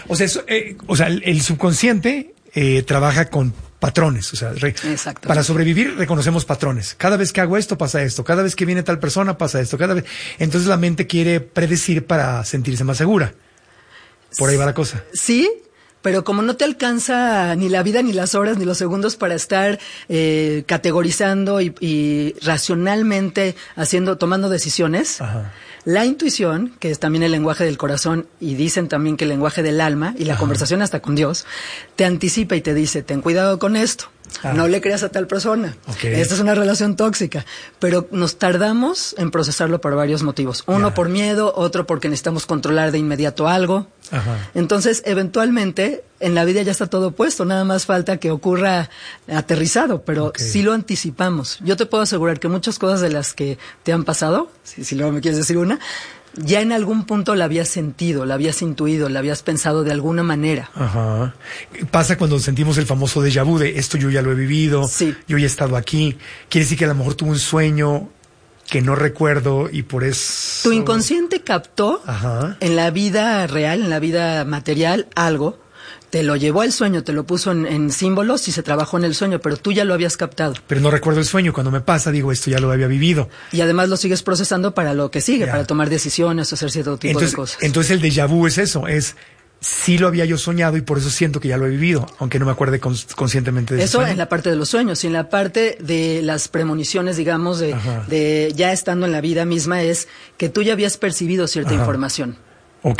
O sea, el subconsciente trabaja con patrones, o sea, para sobrevivir reconocemos patrones. Cada vez que hago esto pasa esto, cada vez que viene tal persona pasa esto, entonces la mente quiere predecir para sentirse más segura. Por ahí va la cosa. Sí, pero como no te alcanza ni la vida, ni las horas, ni los segundos para estar categorizando y racionalmente tomando decisiones. Ajá. La intuición, que es también el lenguaje del corazón, y dicen también que el lenguaje del alma, y la conversación hasta con Dios, te anticipa y te dice, ten cuidado con esto, no le creas a tal persona, esta es una relación tóxica, pero nos tardamos en procesarlo por varios motivos. Uno por miedo, otro porque necesitamos controlar de inmediato algo. Ajá. Entonces, eventualmente, en la vida ya está todo puesto, nada más falta que ocurra aterrizado, pero sí lo anticipamos. Yo te puedo asegurar que muchas cosas de las que te han pasado, si luego me quieres decir una, ya en algún punto la habías sentido, la habías intuido, la habías pensado de alguna manera. Ajá. Pasa cuando sentimos el famoso déjà vu de esto yo ya lo he vivido, yo ya he estado aquí. Quiere decir que a lo mejor tuve un sueño que no recuerdo y por eso... Tu inconsciente captó en la vida real, en la vida material, algo, te lo llevó al sueño, te lo puso en símbolos y se trabajó en el sueño, pero tú ya lo habías captado. Pero no recuerdo el sueño, cuando me pasa digo esto ya lo había vivido. Y además lo sigues procesando para lo que sigue, para tomar decisiones, hacer cierto tipo de cosas. Entonces el déjà vu es eso, sí lo había yo soñado y por eso siento que ya lo he vivido, aunque no me acuerde conscientemente de eso. Eso en la parte de los sueños, y en la parte de las premoniciones, digamos, de ya estando en la vida misma, es que tú ya habías percibido cierta información. Ok.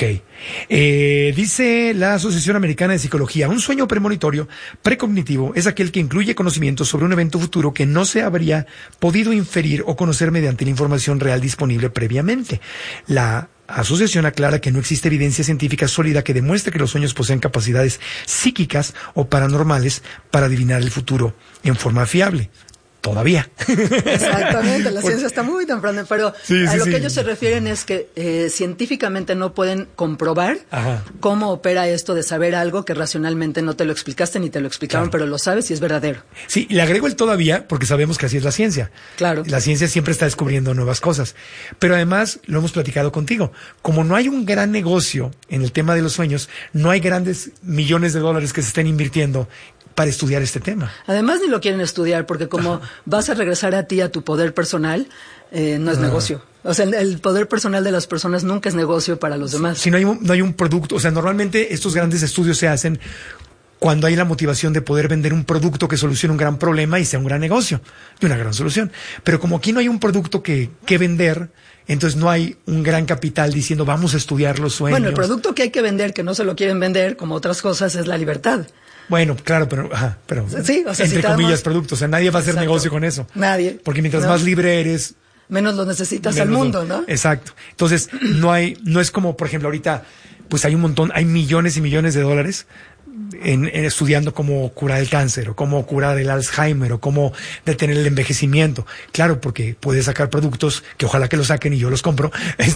Dice la Asociación Americana de Psicología, un sueño premonitorio precognitivo es aquel que incluye conocimientos sobre un evento futuro que no se habría podido inferir o conocer mediante la información real disponible previamente. La asociación aclara que no existe evidencia científica sólida que demuestre que los sueños poseen capacidades psíquicas o paranormales para adivinar el futuro en forma fiable. Todavía. Exactamente, la ciencia está muy temprana, pero lo que ellos se refieren es que científicamente no pueden comprobar cómo opera esto de saber algo que racionalmente no te lo explicaste ni te lo explicaron, pero lo sabes y es verdadero. Sí, le agrego el todavía porque sabemos que así es la ciencia. Claro. La ciencia siempre está descubriendo nuevas cosas, pero además lo hemos platicado contigo, como no hay un gran negocio en el tema de los sueños, no hay grandes millones de dólares que se estén invirtiendo para estudiar este tema. Además ni lo quieren estudiar porque como vas a regresar a ti, a tu poder personal, no es negocio. O sea, el poder personal de las personas nunca es negocio para los demás. Si no hay un producto, o sea, normalmente estos grandes estudios se hacen cuando hay la motivación de poder vender un producto que solucione un gran problema y sea un gran negocio y una gran solución. Pero como aquí no hay un producto que vender, entonces no hay un gran capital diciendo vamos a estudiar los sueños. Bueno, el producto que hay que vender, que no se lo quieren vender, como otras cosas, es la libertad. Bueno, claro, pero sí, o sea, entre comillas productos, o sea, nadie va a hacer negocio con eso. Nadie. Porque mientras más libre eres, menos lo necesitas al mundo, ¿no? Exacto. Entonces, no es como, por ejemplo, ahorita, pues hay millones y millones de dólares en estudiando cómo curar el cáncer, o cómo curar el Alzheimer, o cómo detener el envejecimiento. Claro, porque puedes sacar productos que ojalá que los saquen y yo los compro,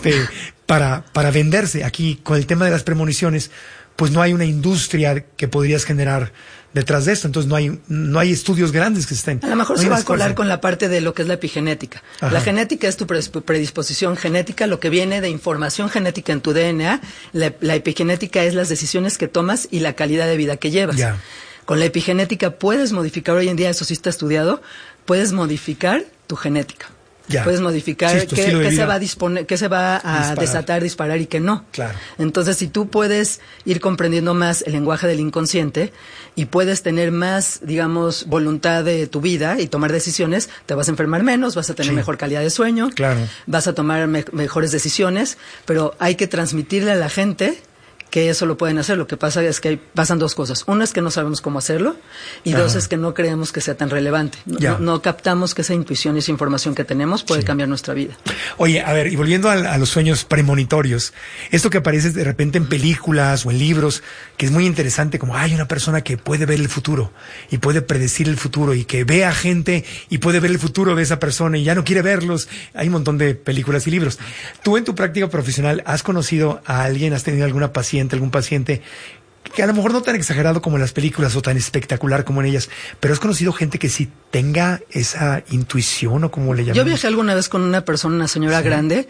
para venderse. Aquí, con el tema de las premoniciones, pues no hay una industria que podrías generar detrás de esto, entonces no hay estudios grandes que estén. A lo mejor se va a colar con la parte de lo que es la epigenética. La genética es tu predisposición genética, lo que viene de información genética en tu DNA. La epigenética es las decisiones que tomas y la calidad de vida que llevas. Con la epigenética puedes modificar, hoy en día eso sí está estudiado, puedes modificar tu genética. Puedes modificar qué se va a disponer, qué se va a desatar, disparar y qué no. Claro. Entonces, si tú puedes ir comprendiendo más el lenguaje del inconsciente y puedes tener más, digamos, voluntad de tu vida y tomar decisiones, te vas a enfermar menos, vas a tener mejor calidad de sueño, vas a tomar mejores decisiones, pero hay que transmitirle a la gente que eso lo pueden hacer. Lo que pasa es que pasan dos cosas. Uno es que no sabemos cómo hacerlo y dos es que no creemos que sea tan relevante. No captamos que esa intuición y esa información que tenemos puede cambiar nuestra vida. Oye, a ver, y volviendo a los sueños premonitorios, esto que aparece de repente en películas o en libros, que es muy interesante, como hay una persona que puede ver el futuro y puede predecir el futuro y que ve a gente y puede ver el futuro de esa persona y ya no quiere verlos. Hay un montón de películas y libros. ¿Tú en tu práctica profesional has conocido a alguien, has tenido algún paciente que a lo mejor no tan exagerado como en las películas o tan espectacular como en ellas, pero has conocido gente que sí tenga esa intuición o como le llaman? Yo viajé alguna vez con una persona, una señora grande,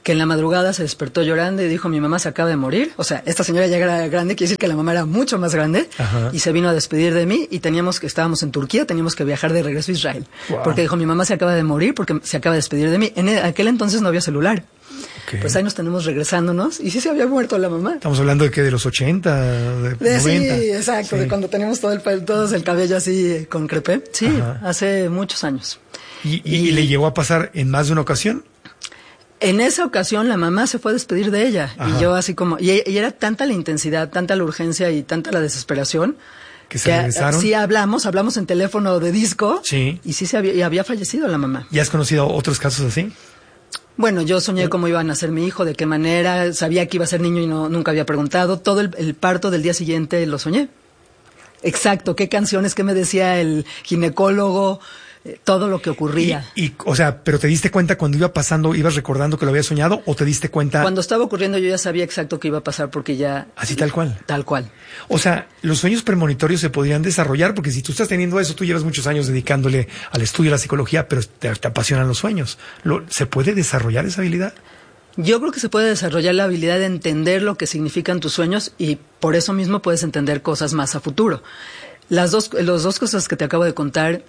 que en la madrugada se despertó llorando y dijo, mi mamá se acaba de morir. O sea, esta señora ya era grande, quiere decir que la mamá era mucho más grande. Ajá. Y se vino a despedir de mí y estábamos en Turquía, teníamos que viajar de regreso a Israel. Wow. Porque dijo, mi mamá se acaba de morir porque se acaba de despedir de mí. En aquel entonces no había celular. Okay. Pues ahí nos tenemos regresándonos y sí se había muerto la mamá. Estamos hablando de que de los 80, de 90. Sí, exacto, sí. De cuando teníamos todo el cabello así con crepé. Sí, ajá. Hace muchos años. ¿Y le llegó a pasar en más de una ocasión? En esa ocasión la mamá se fue a despedir de ella. Ajá. Y yo así como... Y era tanta la intensidad, tanta la urgencia y tanta la desesperación... ¿Que se regresaron? Sí, hablamos en teléfono de disco. Sí. Y sí había fallecido la mamá. ¿Y has conocido otros casos así? Bueno, yo soñé cómo iba a nacer mi hijo, de qué manera, sabía que iba a ser niño y nunca había preguntado. Todo el parto del día siguiente lo soñé. Exacto, qué canciones, qué me decía el ginecólogo... todo lo que ocurría. O sea, ¿pero te diste cuenta cuando iba pasando, ibas recordando que lo habías soñado o te diste cuenta? Cuando estaba ocurriendo yo ya sabía exacto qué iba a pasar porque ya... ¿Así tal cual? Tal cual. O sea, los sueños premonitorios se podrían desarrollar porque si tú estás teniendo eso, tú llevas muchos años dedicándole al estudio de la psicología, pero te apasionan los sueños. ¿Se puede desarrollar esa habilidad? Yo creo que se puede desarrollar la habilidad de entender lo que significan tus sueños y por eso mismo puedes entender cosas más a futuro. Las dos cosas que te acabo de contar...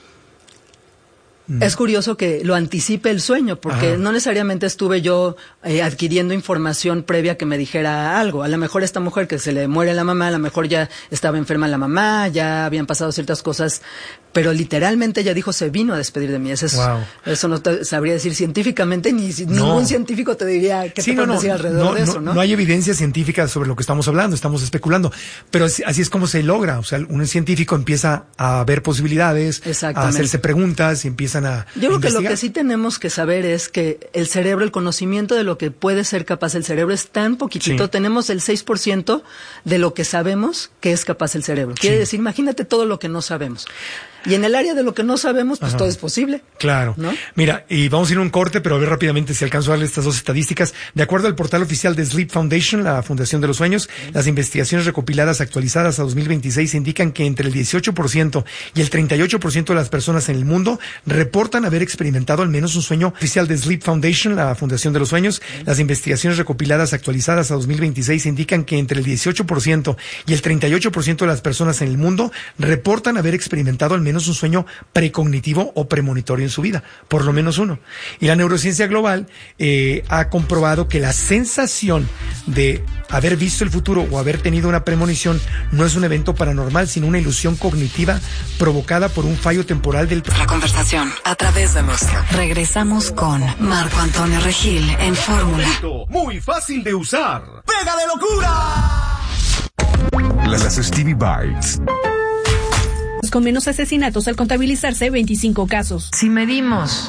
Es curioso que lo anticipe el sueño, porque ajá. No necesariamente estuve yo adquiriendo información previa que me dijera algo. A lo mejor esta mujer que se le muere la mamá, a lo mejor ya estaba enferma la mamá, ya habían pasado ciertas cosas, pero literalmente ella dijo, se vino a despedir de mí. Eso no te sabría decir científicamente, ningún científico te diría qué te puede decir alrededor de eso, ¿no? No hay evidencia científica sobre lo que estamos hablando, estamos especulando, pero así es como se logra. O sea, un científico empieza a ver posibilidades, a hacerse preguntas y empieza yo creo que lo que sí tenemos que saber es que el cerebro, el conocimiento de lo que puede ser capaz el cerebro es tan poquitito, sí. Tenemos el 6% de lo que sabemos que es capaz el cerebro. Quiere decir, imagínate todo lo que no sabemos. Y en el área de lo que no sabemos, pues todo es posible. Claro. ¿No? Mira, y vamos a ir a un corte, pero a ver rápidamente si alcanzo a darle estas dos estadísticas. De acuerdo al portal oficial de Sleep Foundation, la Fundación de los Sueños, las investigaciones recopiladas actualizadas a 2026 indican que entre el 18% y el 38% de las personas en el mundo reportan haber experimentado al menos un sueño. Oficial de Sleep Foundation, la Fundación de los Sueños, las investigaciones recopiladas actualizadas a 2026 indican que entre el 18% y el 38% de las personas en el mundo reportan haber experimentado al menos un sueño precognitivo o premonitorio en su vida, por lo menos uno. Y la neurociencia global ha comprobado que la sensación de haber visto el futuro o haber tenido una premonición no es un evento paranormal, sino una ilusión cognitiva provocada por un fallo temporal del... La conversación a través de nuestro. Regresamos con Marco Antonio Regil en Fórmula. Muy fácil de usar. ¡Pega de locura! Las Stevie Bites. Con menos asesinatos al contabilizarse 25 casos. Si medimos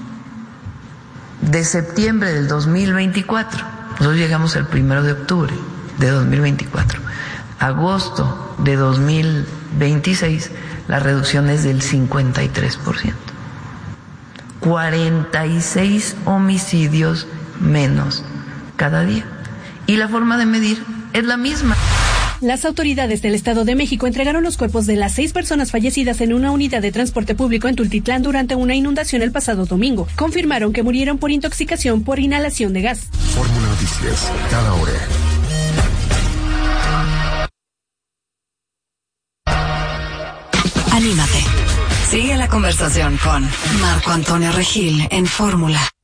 de septiembre del 2024, nosotros llegamos el 1 de octubre de 2024, agosto de 2026, la reducción es del 53%. 46 homicidios menos cada día. Y la forma de medir es la misma. Las autoridades del Estado de México entregaron los cuerpos de las 6 personas fallecidas en una unidad de transporte público en Tultitlán durante una inundación el pasado domingo. Confirmaron que murieron por intoxicación por inhalación de gas. Fórmula Noticias, cada hora. Anímate. Sigue la conversación con Marco Antonio Regil en Fórmula.